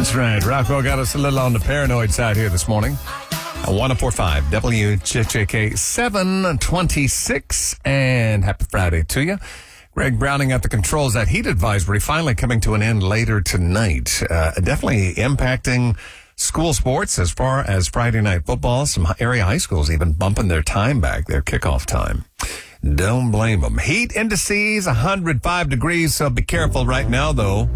That's right. Rocco got us a little on the paranoid side here this morning. 1045 WJJK 726. And happy Friday to you. Greg Browning at the controls. That heat advisory finally coming to an end later tonight. Definitely impacting school sports as far as Friday night football. Some area high schools even bumping their time back, their kickoff time. Don't blame them. Heat indices, 105 degrees, so be careful right now, though.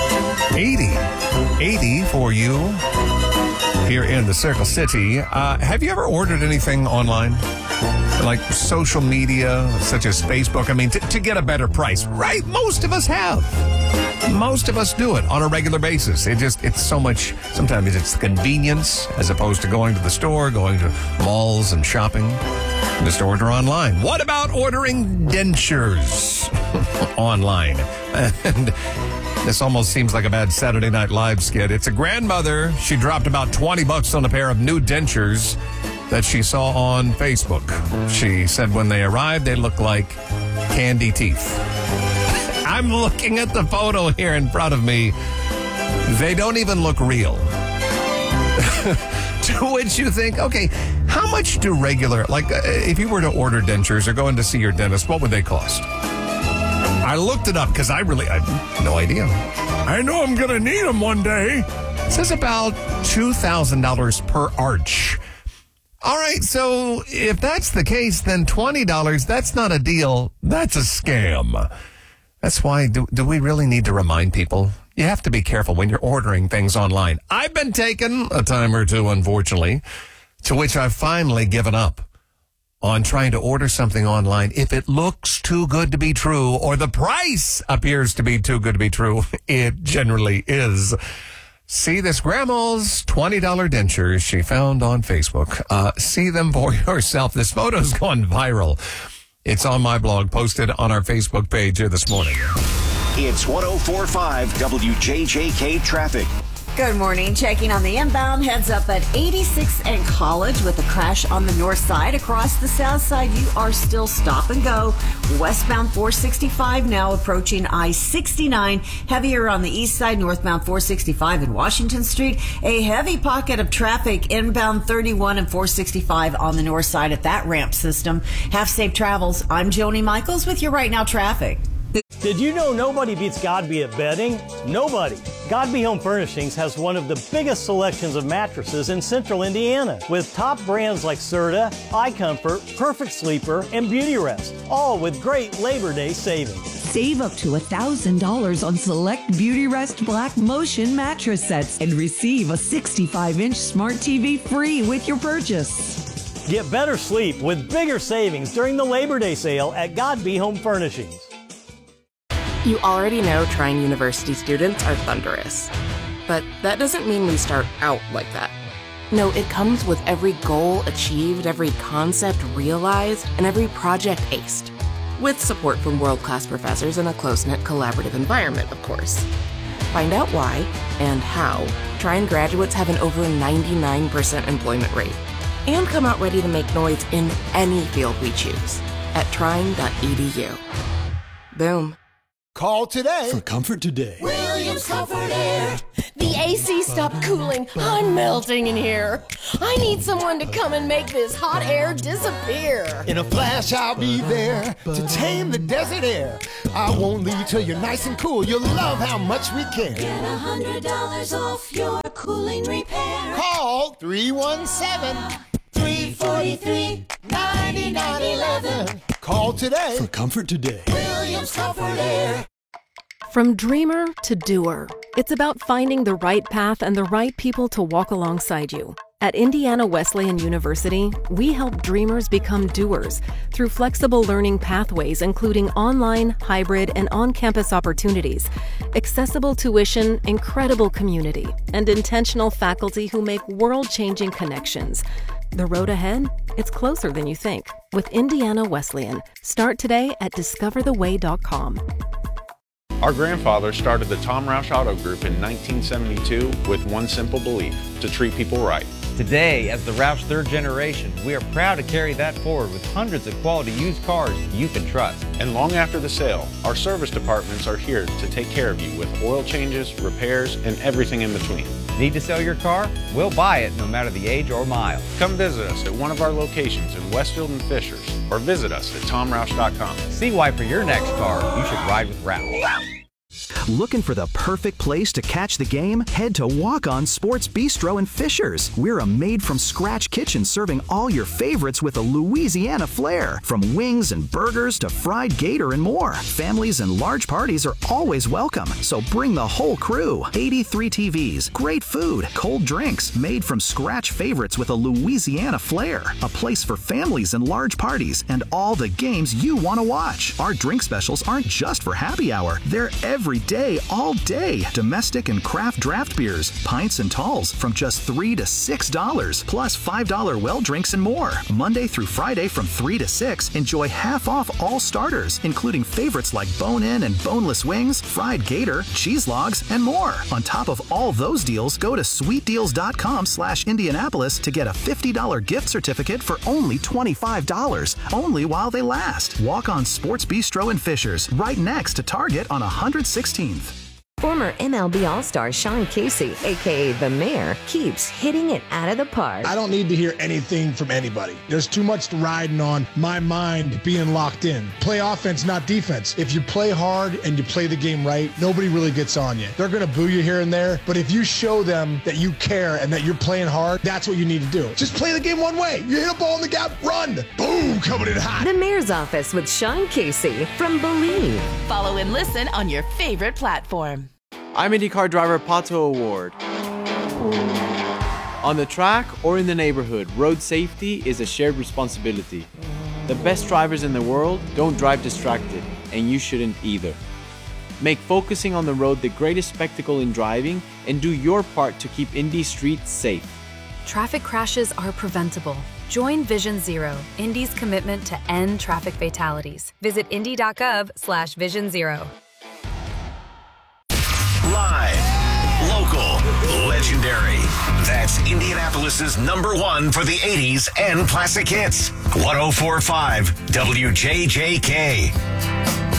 80 for you here in the Circle City. Have you ever ordered anything online? Like social media, such as Facebook? I mean, to get a better price, right? Most of us have. Most of us do it on a regular basis. It's so much, sometimes it's the convenience as opposed to going to the store, going to malls and shopping. Just order online. What about ordering dentures online? And this almost seems like a bad Saturday Night Live skit. It's a grandmother. She dropped about $20 on a pair of new dentures that she saw on Facebook. She said when they arrived, they looked like candy teeth. I'm looking at the photo here in front of me. They don't even look real. To which you think, okay, how much do regular, if you were to order dentures or go in to see your dentist, what would they cost? I looked it up because I have no idea. I know I'm going to need them one day. It says about $2,000 per arch. All right, so if that's the case, then $20, that's not a deal. That's a scam. That's why, do we really need to remind people? You have to be careful when you're ordering things online. I've been taken a time or two, unfortunately, to which I've finally given up on trying to order something online. If it looks too good to be true, or the price appears to be too good to be true, it generally is. See this grandma's $20 dentures she found on Facebook. See them for yourself. This photo's gone viral. It's on my blog, posted on our Facebook page here this morning. It's 1045 WJJK traffic. Good morning. Checking on the inbound. Heads up at 86 and College with a crash on the north side. Across the south side, you are still stop and go. Westbound 465 now approaching I-69. Heavier on the east side, northbound 465 in Washington Street. A heavy pocket of traffic inbound 31 and 465 on the north side at that ramp system. Have safe travels. I'm Joni Michaels with your Right Now traffic. Did you know nobody beats Godby at bedding? Nobody. Godby Home Furnishings has one of the biggest selections of mattresses in central Indiana, with top brands like Serta, iComfort, Perfect Sleeper, and Beautyrest, all with great Labor Day savings. Save up to $1,000 on select Beautyrest Black Motion mattress sets and receive a 65-inch smart TV free with your purchase. Get better sleep with bigger savings during the Labor Day sale at Godby Home Furnishings. You already know Trine University students are thunderous. But that doesn't mean we start out like that. No, it comes with every goal achieved, every concept realized, and every project aced. With support from world-class professors in a close-knit collaborative environment, of course. Find out why and how Trine graduates have an over 99% employment rate. And come out ready to make noise in any field we choose at trine.edu. Boom. Call today for Comfort Today. Williams Comfort Air. The AC stopped cooling. I'm melting in here. I need someone to come and make this hot air disappear. In a flash, I'll be there to tame the desert air. I won't leave till you're nice and cool. You'll love how much we care. Get $100 off your cooling repair. Call 317-343-9911. Call today for Comfort Today. Williams Comfort Air. From dreamer to doer, it's about finding the right path and the right people to walk alongside you. At Indiana Wesleyan University, we help dreamers become doers through flexible learning pathways, including online, hybrid, and on-campus opportunities, accessible tuition, incredible community, and intentional faculty who make world-changing connections. The road ahead? It's closer than you think. With Indiana Wesleyan. Start today at discovertheway.com. Our grandfather started the Tom Roush Auto Group in 1972 with one simple belief: to treat people right. Today, as the Roush third generation, we are proud to carry that forward with hundreds of quality used cars you can trust. And long after the sale, our service departments are here to take care of you with oil changes, repairs, and everything in between. Need to sell your car? We'll buy it no matter the age or mile. Come visit us at one of our locations in Westfield and Fishers, or visit us at tomroush.com. See why for your next car, you should ride with Roush. Looking for the perfect place to catch the game? Head to Walk On Sports Bistro in Fishers. We're a made-from-scratch kitchen serving all your favorites with a Louisiana flair. From wings and burgers to fried gator and more. Families and large parties are always welcome, so bring the whole crew. 83 TVs, great food, cold drinks, made from scratch favorites with a Louisiana flair. A place for families and large parties and all the games you want to watch. Our drink specials aren't just for happy hour. They're every day, all day. Domestic and craft draft beers, pints and talls from just $3 to $6, plus $5 well drinks and more. Monday through Friday from 3 to 6, enjoy half off all starters, including favorites like bone-in and boneless wings, fried gator, cheese logs, and more. On top of all those deals, go to sweetdeals.com/Indianapolis to get a $50 gift certificate for only $25, only while they last. Walk On Sports Bistro in Fishers, right next to Target on 116th. Former MLB All-Star Sean Casey, a.k.a. The Mayor, keeps hitting it out of the park. I don't need to hear anything from anybody. There's too much riding on my mind being locked in. Play offense, not defense. If you play hard and you play the game right, nobody really gets on you. They're going to boo you here and there, but if you show them that you care and that you're playing hard, that's what you need to do. Just play the game one way. You hit a ball in the gap, run. Boom, coming in hot. The Mayor's Office with Sean Casey from Believe. Follow and listen on your favorite platform. I'm IndyCar driver Pato O'Ward. On the track or in the neighborhood, road safety is a shared responsibility. The best drivers in the world don't drive distracted, and you shouldn't either. Make focusing on the road the greatest spectacle in driving, and do your part to keep Indy streets safe. Traffic crashes are preventable. Join Vision Zero, Indy's commitment to end traffic fatalities. Visit indy.gov/Vision Zero. Live, local, legendary. That's Indianapolis's #1 for the 80s and classic hits. 104.5 WJJK.